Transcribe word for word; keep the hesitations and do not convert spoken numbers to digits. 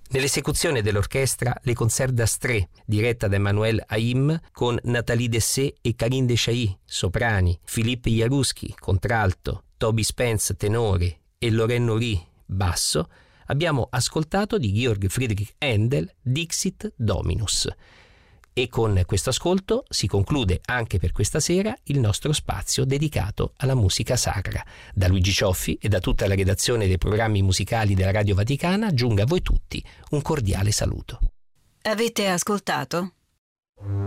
Nell'esecuzione dell'orchestra Le Concert d'Astrée, diretta da Emmanuel Haïm, con Nathalie Dessay e Karine Deschailly, soprani, Philippe Jaruski, contralto, Toby Spence, tenore e Lorraine Horry, basso, abbiamo ascoltato di Georg Friedrich Händel Dixit Dominus. E con questo ascolto si conclude anche per questa sera il nostro spazio dedicato alla musica sacra. Da Luigi Cioffi e da tutta la redazione dei programmi musicali della Radio Vaticana giunga a voi tutti un cordiale saluto. Avete ascoltato